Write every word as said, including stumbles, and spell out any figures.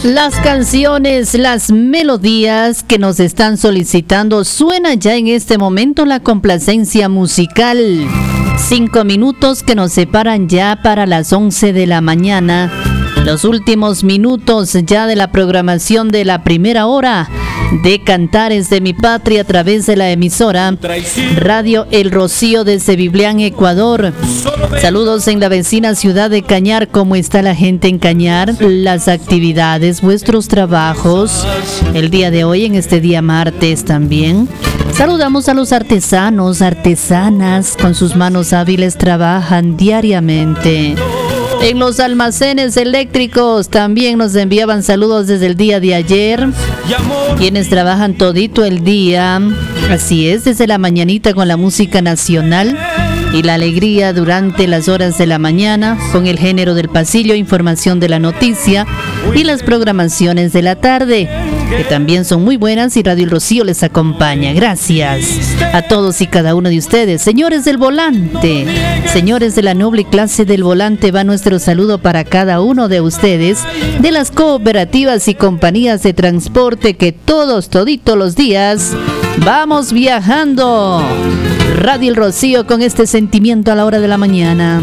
Las canciones, las melodías que nos están solicitando, suena ya en este momento la complacencia musical. Cinco minutos que nos separan ya para las once de la mañana. Los últimos minutos ya de la programación de la primera hora de Cantares de mi Patria a través de la emisora Radio El Rocío desde Biblián, Ecuador. Saludos en la vecina ciudad de Cañar. ¿Cómo está la gente en Cañar? Las actividades, vuestros trabajos, el día de hoy, en este día martes también. Saludamos a los artesanos, artesanas, con sus manos hábiles trabajan diariamente. En los almacenes eléctricos también nos enviaban saludos desde el día de ayer, quienes trabajan todito el día, así es, desde la mañanita con la música nacional y la alegría durante las horas de la mañana con el género del pasillo, información de la noticia y las programaciones de la tarde, que también son muy buenas y Radio El Rocío les acompaña. Gracias a todos y cada uno de ustedes. Señores del volante, señores de la noble clase del volante, va nuestro saludo para cada uno de ustedes, de las cooperativas y compañías de transporte que todos, toditos los días vamos viajando. Radio El Rocío con este sentimiento a la hora de la mañana.